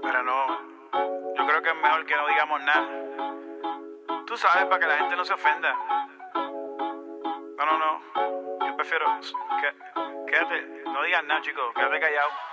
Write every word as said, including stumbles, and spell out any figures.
Mira, no, yo creo que es mejor que no digamos nada. Tú sabes, para que la gente no se ofenda. No, no, no. Yo prefiero que, quédate, no digas nada, chico. Quédate callado.